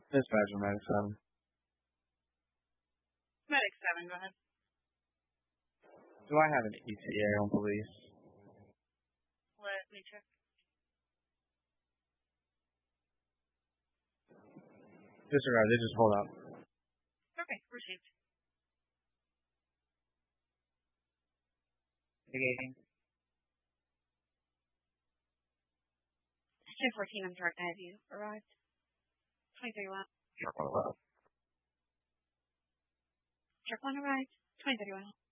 Dispatcher Medic 7. Medic 7, go ahead. Do I have an ETA on police? Let me check. Disregard, they just hold up. Okay, received. Negating. Shift 14, I'm sorry, have you arrived? 2031. Sure, hold up. Check 1 arrived. 2031.